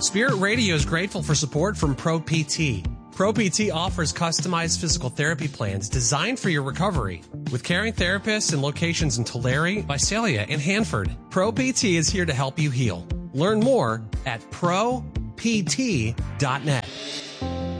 Spirit Radio is grateful for support from Pro PT. Pro PT offers customized physical therapy plans designed for your recovery. With caring therapists and locations in Tulare, Visalia, and Hanford, Pro PT is here to help you heal. Learn more at ProPT.net.